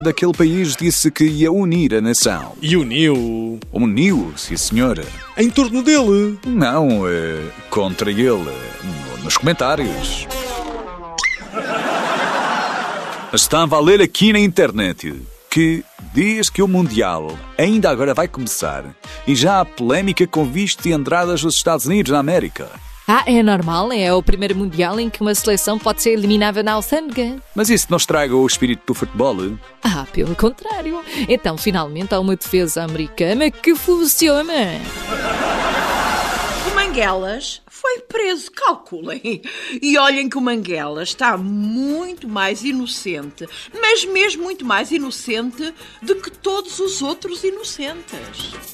daquele país disse que ia unir a nação. E uniu Uniu, sim senhora. em torno dele. Não, contra ele. Nos comentários. Estava a ler aqui na internet que diz que o Mundial ainda agora vai começar e já há polémica com vistos e entradas dos Estados Unidos da América. É normal, é o primeiro Mundial em que uma seleção pode ser eliminada na alfândega. Mas isso não estraga o espírito do futebol? Pelo contrário. Então, finalmente, há uma defesa americana que funciona. O Manguelas foi preso, calculem. E olhem que o Manguelas está muito mais inocente, mas mesmo muito mais inocente do que todos os outros inocentes.